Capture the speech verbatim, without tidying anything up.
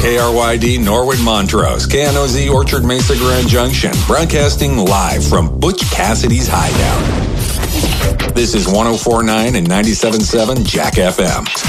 K R Y D Norwood Montrose, K N O Z Orchard Mesa Grand Junction, broadcasting live from Butch Cassidy's Hideout. This is one oh four point nine and ninety-seven point seven Jack F M.